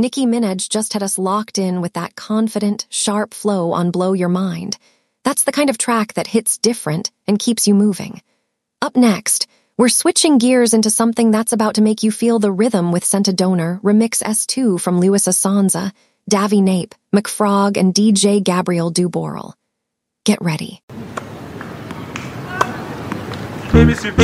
Nicki Minaj just had us locked in with that confident, sharp flow on Blow Your Mind. That's the kind of track that hits different and keeps you moving. Up next, we're switching gears into something that's about to make you feel the rhythm with Sent a Donor, Remix S2 from Louis Assanza, Davy Nape, McFrog, and DJ Gabriel Duboral. Get ready. Yeah,